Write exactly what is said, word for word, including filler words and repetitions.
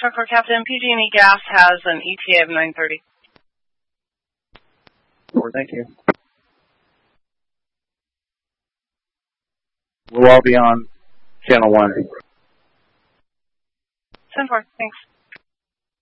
for Captain. P G and E Gas has an E T A of nine thirty. Four, thank you. We'll all be on channel one. ten four, thanks.